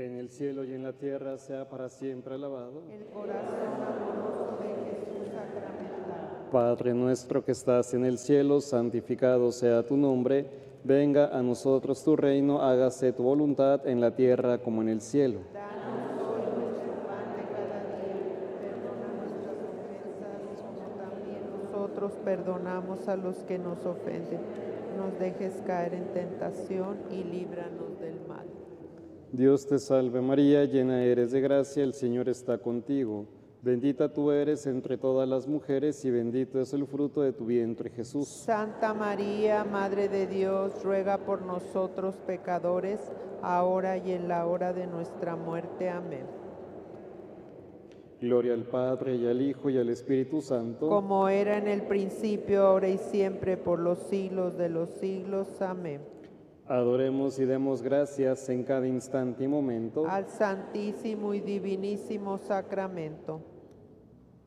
en el cielo y en la tierra, sea para siempre alabado. El corazón amoroso de Jesús sacramentado. Padre nuestro que estás en el cielo, santificado sea tu nombre. Venga a nosotros tu reino, hágase tu voluntad en la tierra como en el cielo. Danos hoy nuestro pan de cada día. Perdona nuestras ofensas, como también nosotros perdonamos a los que nos ofenden. No nos dejes caer en tentación y líbranos del mal. Dios te salve María, llena eres de gracia, el Señor está contigo. Bendita tú eres entre todas las mujeres y bendito es el fruto de tu vientre, Jesús. Santa María, Madre de Dios, ruega por nosotros pecadores, ahora y en la hora de nuestra muerte. Amén. Gloria al Padre, y al Hijo, y al Espíritu Santo. Como era en el principio, ahora y siempre, por los siglos de los siglos. Amén. Adoremos y demos gracias en cada instante y momento Al Santísimo y Divinísimo Sacramento.